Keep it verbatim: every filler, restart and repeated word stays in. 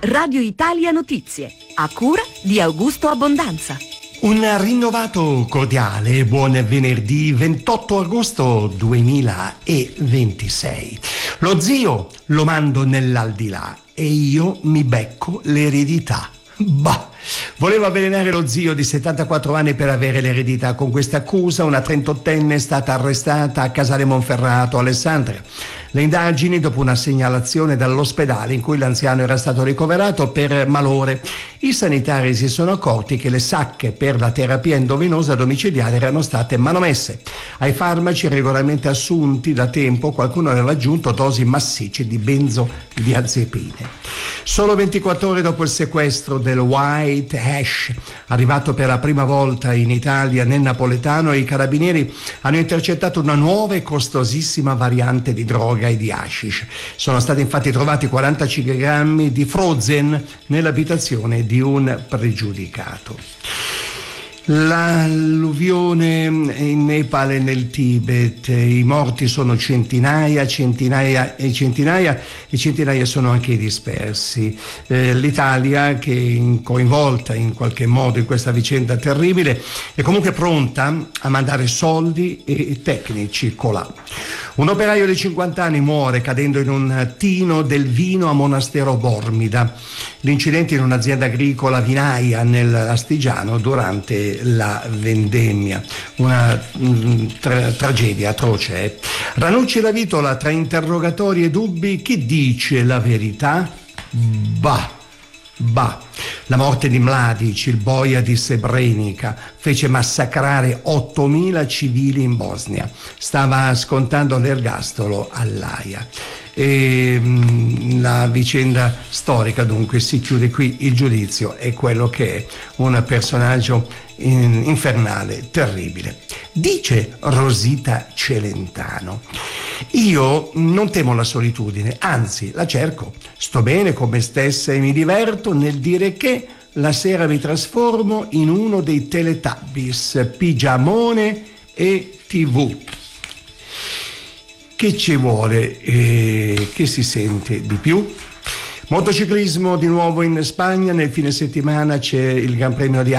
Radio Italia Notizie, a cura di Augusto Abbondanza. Un rinnovato cordiale buon venerdì ventotto agosto duemilaventisei. Lo zio lo mando nell'aldilà e io mi becco l'eredità. Bah, volevo avvelenare lo zio di settantaquattro anni per avere l'eredità. Con questa accusa una trentottenne è stata arrestata a Casale Monferrato, Alessandria. Le indagini, dopo una segnalazione dall'ospedale in cui l'anziano era stato ricoverato per malore, i sanitari si sono accorti che le sacche per la terapia endovenosa domiciliare erano state manomesse. Ai farmaci regolarmente assunti da tempo qualcuno aveva aggiunto dosi massicce di benzodiazepine. Solo ventiquattro ore dopo il sequestro del white hash, arrivato per la prima volta in Italia nel napoletano, i carabinieri hanno intercettato una nuova e costosissima variante di droga e di hashish. Sono stati infatti trovati quarantacinque grammi di frozen nell'abitazione di un pregiudicato. L'alluvione in Nepal e nel Tibet, i morti sono centinaia, centinaia e centinaia e centinaia sono anche i dispersi. Eh, L'Italia, che è coinvolta in qualche modo in questa vicenda terribile, è comunque pronta a mandare soldi e tecnici colà. Un operaio di cinquanta anni muore cadendo in un tino del vino a Monastero Bormida. L'incidente in un'azienda agricola vinaia nell'Astigiano durante la vendemmia. Una tra- tragedia atroce. Eh? Ranucci la Vitola, tra interrogatori e dubbi, chi dice la verità? Bah, bah. La morte di Mladic, il boia di Srebrenica, fece massacrare ottomila civili in Bosnia. Stava scontando l'ergastolo all'Aia. E mh, la vicenda storica dunque si chiude qui. Il giudizio è quello che è, un personaggio in, infernale, terribile. Dice Rosita Celentano: io non temo la solitudine, anzi la cerco, sto bene con me stessa e mi diverto nel dire che la sera mi trasformo in uno dei Teletubbies, pigiamone e tivù. Che ci vuole? Eh, che si sente di più? Motociclismo di nuovo in Spagna, nel fine settimana c'è il Gran Premio di